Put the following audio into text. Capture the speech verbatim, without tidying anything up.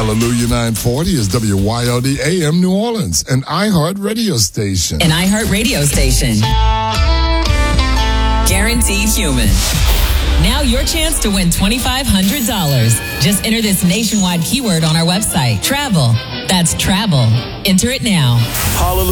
Hallelujah nine forty is W Y L D A M New Orleans, an iHeart radio station. An iHeart radio station. Guaranteed human. Now your chance to win twenty-five hundred dollars. Just enter this nationwide keyword on our website. Travel. That's travel. Enter it now. Hallelujah.